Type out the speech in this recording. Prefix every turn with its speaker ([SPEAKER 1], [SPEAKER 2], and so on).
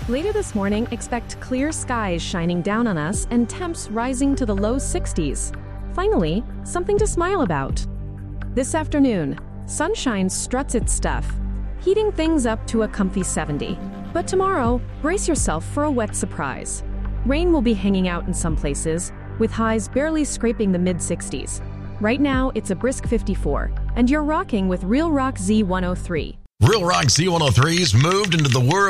[SPEAKER 1] Later this morning, expect clear skies shining down on us and temps rising to the low 60s. Finally, something to smile about. This afternoon, sunshine struts its stuff, heating things up to a comfy 70. But tomorrow, brace yourself for a wet surprise. Rain will be hanging out in some places, with highs barely scraping the mid-60s. Right now, it's a brisk 54, and you're rocking with Real Rock Z103.
[SPEAKER 2] Real Rock Z103's moved into the world